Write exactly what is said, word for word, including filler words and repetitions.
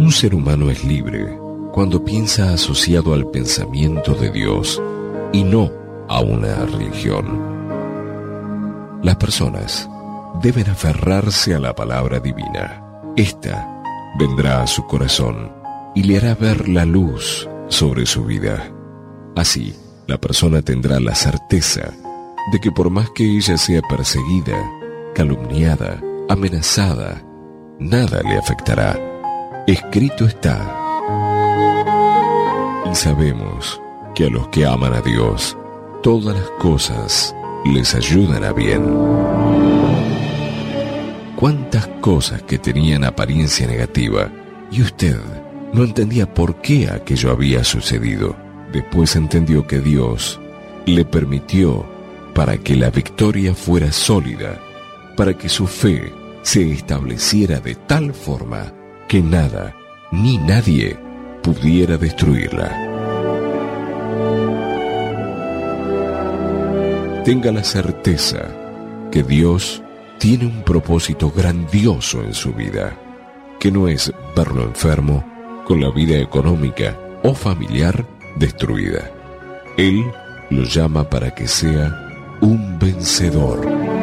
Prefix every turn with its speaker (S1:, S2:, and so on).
S1: Un ser humano es libre cuando piensa asociado al pensamiento de Dios y no a una religión. Las personas deben aferrarse a la palabra divina. Esta vendrá a su corazón y le hará ver la luz sobre su vida. Así, la persona tendrá la certeza de que por más que ella sea perseguida, calumniada, amenazada, nada le afectará. Escrito está. Y sabemos que a los que aman a Dios, todas las cosas les ayudan a bien. Cuántas cosas que tenían apariencia negativa y usted no entendía por qué aquello había sucedido. Después entendió que Dios le permitió para que la victoria fuera sólida, para que su fe se estableciera de tal forma que nada ni nadie pudiera destruirla. Tenga la certeza que Dios tiene un propósito grandioso en su vida, que no es verlo enfermo, con la vida económica o familiar destruida. Él lo llama para que sea un vencedor.